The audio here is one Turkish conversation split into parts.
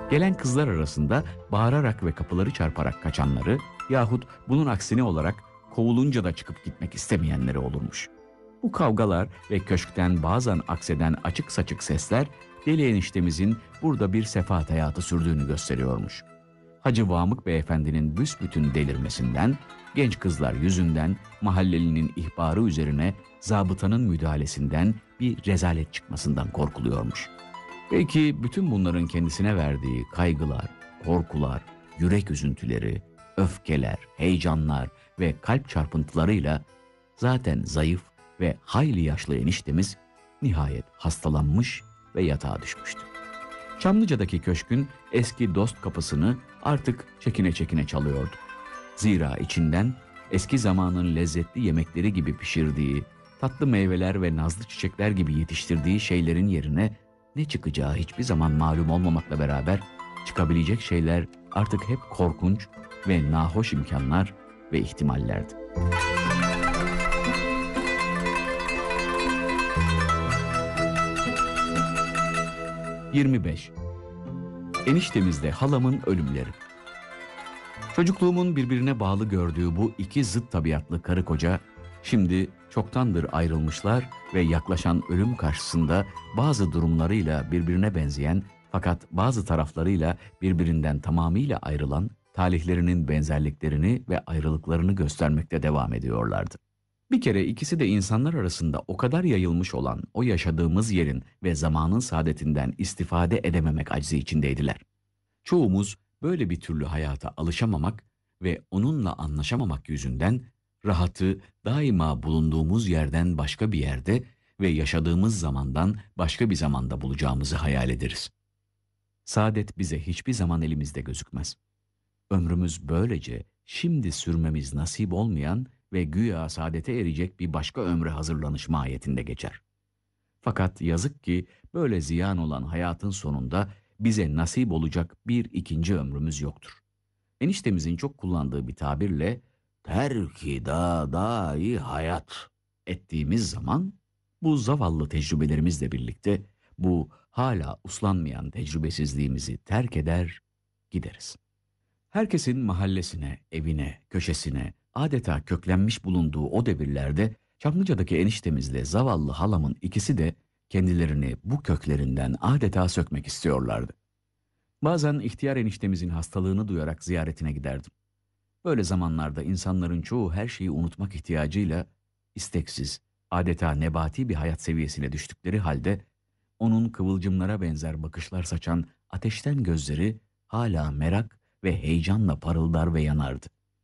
Gelen kızlar arasında bağırarak ve kapıları çarparak kaçanları yahut bunun aksine olarak kovulunca da çıkıp gitmek istemeyenleri olurmuş. Bu kavgalar ve köşkten bazen akseden açık saçık sesler Deli eniştemizin burada bir sefahat hayatı sürdüğünü gösteriyormuş. Hacı Vamık Beyefendi'nin büsbütün delirmesinden, genç kızlar yüzünden, mahallelinin ihbarı üzerine zabıtanın müdahalesinden bir rezalet çıkmasından korkuluyormuş. Belki bütün bunların kendisine verdiği kaygılar, korkular, yürek üzüntüleri, öfkeler, heyecanlar ve kalp çarpıntılarıyla zaten zayıf ve hayli yaşlı eniştemiz nihayet hastalanmış ve yatağa düşmüştü. Çamlıca'daki köşkün eski dost kapısını artık çekine çekine çalıyordu. Zira içinden eski zamanın lezzetli yemekleri gibi pişirdiği, tatlı meyveler ve nazlı çiçekler gibi yetiştirdiği şeylerin yerine ne çıkacağı hiçbir zaman malum olmamakla beraber çıkabilecek şeyler artık hep korkunç ve nahoş imkanlar ve ihtimallerdi. 25. Eniştemizde halamın ölümleri. Çocukluğumun birbirine bağlı gördüğü bu iki zıt tabiatlı karı koca şimdi çoktandır ayrılmışlar ve yaklaşan ölüm karşısında bazı durumlarıyla birbirine benzeyen fakat bazı taraflarıyla birbirinden tamamıyla ayrılan talihlerinin benzerliklerini ve ayrılıklarını göstermekte devam ediyorlardı. Bir kere ikisi de insanlar arasında o kadar yayılmış olan o yaşadığımız yerin ve zamanın saadetinden istifade edememek aczi içindeydiler. Çoğumuz böyle bir türlü hayata alışamamak ve onunla anlaşamamak yüzünden rahatı daima bulunduğumuz yerden başka bir yerde ve yaşadığımız zamandan başka bir zamanda bulacağımızı hayal ederiz. Saadet bize hiçbir zaman elimizde gözükmez. Ömrümüz böylece şimdi sürmemiz nasip olmayan ve güya saadete erecek bir başka ömre hazırlanış mahiyetinde geçer. Fakat yazık ki böyle ziyan olan hayatın sonunda bize nasip olacak bir ikinci ömrümüz yoktur. Eniştemizin çok kullandığı bir tabirle terki dâdâ-i hayat ettiğimiz zaman bu zavallı tecrübelerimizle birlikte bu hala uslanmayan tecrübesizliğimizi terk eder gideriz. Herkesin mahallesine, evine, köşesine adeta köklenmiş bulunduğu o devirlerde Çamlıca'daki eniştemizle zavallı halamın ikisi de kendilerini bu köklerinden adeta sökmek istiyorlardı. Bazen ihtiyar eniştemizin hastalığını duyarak ziyaretine giderdim. Böyle zamanlarda insanların çoğu her şeyi unutmak ihtiyacıyla isteksiz, adeta nebati bir hayat seviyesine düştükleri halde onun kıvılcımlara benzer bakışlar saçan ateşten gözleri hala merak ve heyecanla parıldar ve yanardı.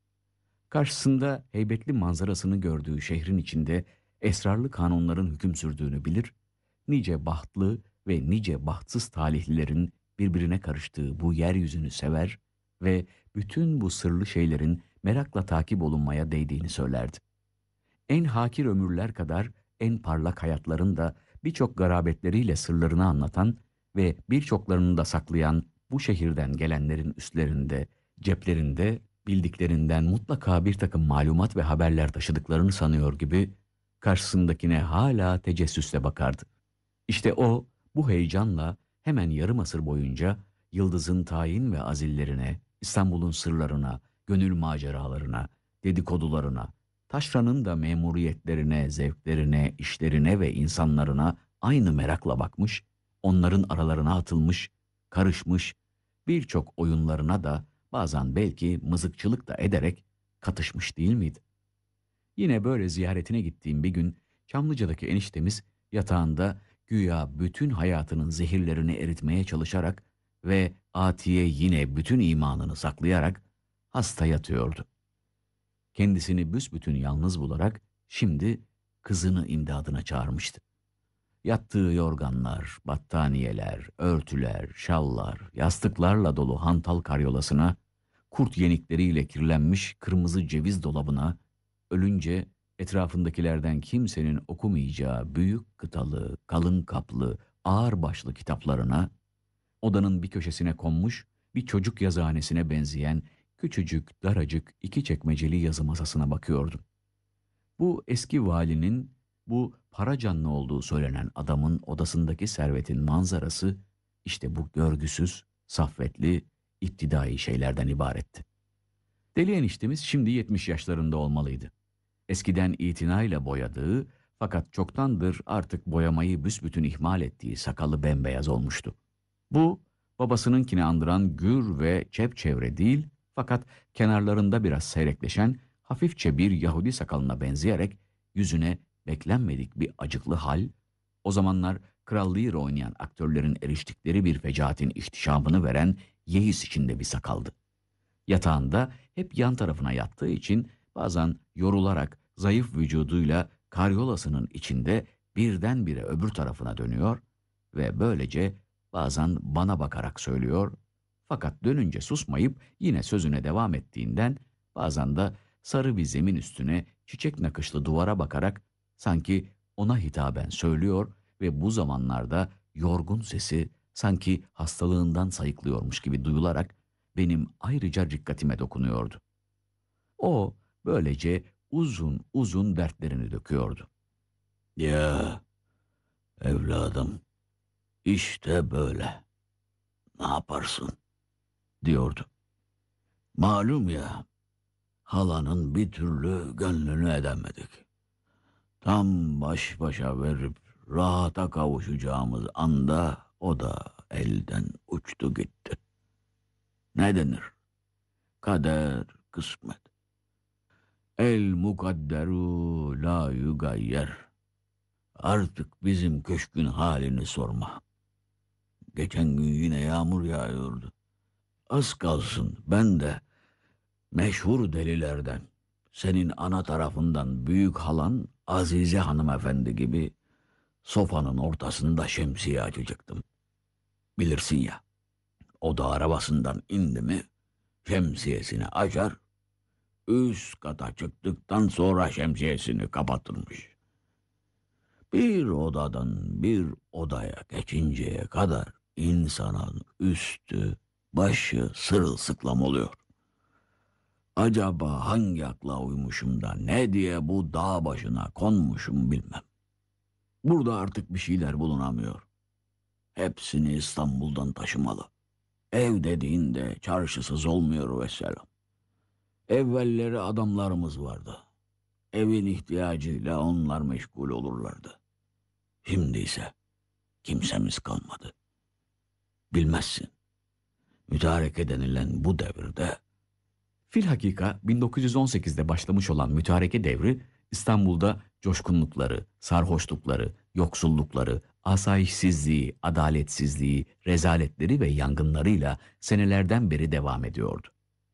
Karşısında heybetli manzarasını gördüğü şehrin içinde esrarlı kanunların hüküm sürdüğünü bilir, nice bahtlı ve nice bahtsız talihlilerin birbirine karıştığı bu yeryüzünü sever ve bütün bu sırlı şeylerin merakla takip olunmaya değdiğini söylerdi. En hakir ömürler kadar en parlak hayatların da birçok garabetleriyle sırlarını anlatan ve birçoklarını da saklayan bu şehirden gelenlerin üstlerinde, ceplerinde bildiklerinden mutlaka bir takım malumat ve haberler taşıdıklarını sanıyor gibi karşısındakine hala tecessüsle bakardı. İşte o bu heyecanla hemen yarım asır boyunca Yıldız'ın tayin ve azillerine, İstanbul'un sırlarına, gönül maceralarına, dedikodularına, taşranın da memuriyetlerine, zevklerine, işlerine ve insanlarına aynı merakla bakmış, onların aralarına atılmış, karışmış, birçok oyunlarına da bazen belki mızıkçılık da ederek katışmış değil miydi? Yine böyle ziyaretine gittiğim bir gün Çamlıca'daki eniştemiz yatağında güya bütün hayatının zehirlerini eritmeye çalışarak ve Atiye yine bütün imanını saklayarak hasta yatıyordu. Kendisini büsbütün yalnız bularak şimdi kızını imdadına çağırmıştı. Yattığı yorganlar, battaniyeler, örtüler, şallar, yastıklarla dolu hantal karyolasına, kurt yenikleriyle kirlenmiş kırmızı ceviz dolabına, ölünce etrafındakilerden kimsenin okumayacağı büyük kıtalı, kalın kaplı, ağır başlı kitaplarına, odanın bir köşesine konmuş bir çocuk yazıhanesine benzeyen küçücük, daracık iki çekmeceli yazı masasına bakıyordum. Bu eski valinin, bu para canlı olduğu söylenen adamın odasındaki servetin manzarası, işte bu görgüsüz, saffetli, iptidai şeylerden ibaretti. Deli eniştemiz şimdi 70 yaşlarında olmalıydı. Eskiden itinayla boyadığı fakat çoktandır artık boyamayı büsbütün ihmal ettiği sakalı bembeyaz olmuştu. Bu babasınınkini andıran gür ve çepçevre değil fakat kenarlarında biraz seyrekleşen hafifçe bir Yahudi sakalına benzeyerek yüzüne beklenmedik bir acıklı hal, o zamanlar Kral Lear oynayan aktörlerin eriştikleri bir fecaatin ihtişamını veren yeis içinde bir sakaldı. Yatağında hep yan tarafına yattığı için bazen yorularak zayıf vücuduyla karyolasının içinde birdenbire öbür tarafına dönüyor ve böylece bazen bana bakarak söylüyor fakat dönünce susmayıp yine sözüne devam ettiğinden bazen de sarı bir zemin üstüne çiçek nakışlı duvara bakarak sanki ona hitaben söylüyor ve bu zamanlarda yorgun sesi sanki hastalığından sayıklıyormuş gibi duyularak benim ayrıca dikkatime dokunuyordu. O böylece uzun uzun dertlerini döküyordu. Ya evladım, işte böyle. Ne yaparsın? Diyordu. Malum ya, halanın bir türlü gönlünü edemedik. Tam baş başa verip rahata kavuşacağımız anda o da elden uçtu gitti. Ne denir? Kader, kısmet. El mukadderu la yugayyer. Artık bizim köşkün halini sorma. Geçen gün yine yağmur yağıyordu. Az kalsın ben de meşhur delilerden, senin ana tarafından büyük halan Azize hanımefendi gibi sofanın ortasında şemsiye açacaktım. Bilirsin ya, o da arabasından indi mi şemsiyesini açar, üst kata çıktıktan sonra şemsiyesini kapatırmış. Bir odadan bir odaya geçinceye kadar insanın üstü, başı sırılsıklam oluyor. Acaba hangi akla uymuşum da ne diye bu dağ başına konmuşum bilmem. Burada artık bir şeyler bulunamıyor. Hepsini İstanbul'dan taşımalı. Ev dediğinde çarşısız olmuyor vesselam. Evvelleri adamlarımız vardı. Evin ihtiyacıyla onlar meşgul olurlardı. Şimdi ise kimsemiz kalmadı. Bilmezsin. Mütareke denilen bu devirde Filhakika 1918'de başlamış olan mütareke devri İstanbul'da coşkunlukları, sarhoşlukları, yoksullukları, asayişsizliği, adaletsizliği, rezaletleri ve yangınlarıyla senelerden beri devam ediyordu.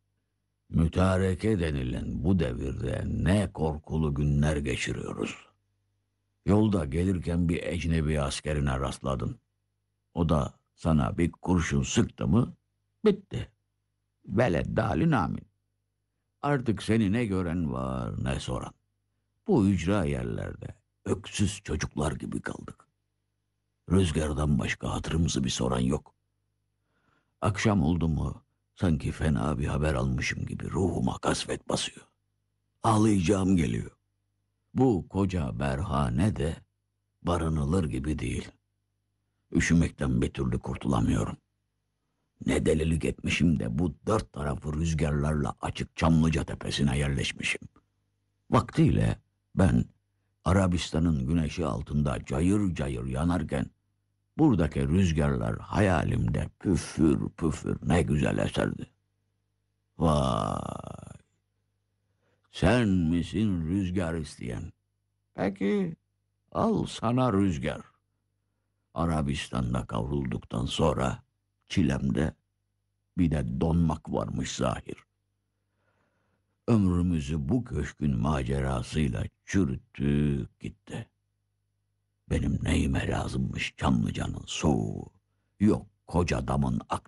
mütareke denilen bu devirde ne korkulu günler geçiriyoruz. Yolda gelirken bir ecnebi askerine rastladın. O da sana bir kurşun sıktı mı bitti. Veleddâlin amin. Artık seni ne gören var ne soran. Bu ücra yerlerde öksüz çocuklar gibi kaldık. Rüzgardan başka hatırımızı bir soran yok. Akşam oldu mu sanki fena bir haber almışım gibi ruhuma kasvet basıyor. Ağlayacağım geliyor. Bu koca berhane de barınılır gibi değil. Üşümekten bir türlü kurtulamıyorum. Ne delilik etmişim de bu dört tarafı rüzgarlarla açık Çamlıca tepesine yerleşmişim. Vaktiyle ben Arabistan'ın güneşi altında cayır cayır yanarken buradaki rüzgarlar hayalimde püfür püfür ne güzel eserdi. Vay! Sen misin rüzgar isteyen? Peki al sana rüzgar. Arabistan'da kavrulduktan sonra çilemde bir de donmak varmış zahir. Ömrümüzü bu köşkün macerasıyla çürüttük gitti. Benim neyime lazımmış Çamlıca'nın soğuğu, yok koca damın